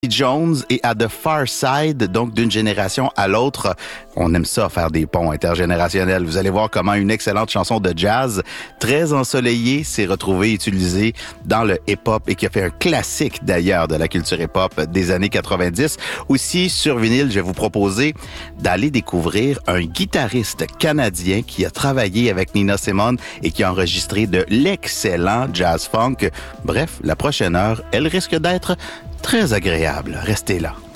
Jones et à The Far Side, donc d'une génération à l'autre. On aime ça, faire des ponts intergénérationnels. Vous allez voir comment une excellente chanson de jazz, très ensoleillée, s'est retrouvée utilisée dans le hip-hop et qui a fait un classique d'ailleurs de la culture hip-hop des années 90. Aussi, sur vinyle, je vais vous proposer d'aller découvrir un guitariste canadien qui a travaillé avec Nina Simone et qui a enregistré de l'excellent jazz funk. Bref, la prochaine heure, elle risque d'être très agréable. Restez là.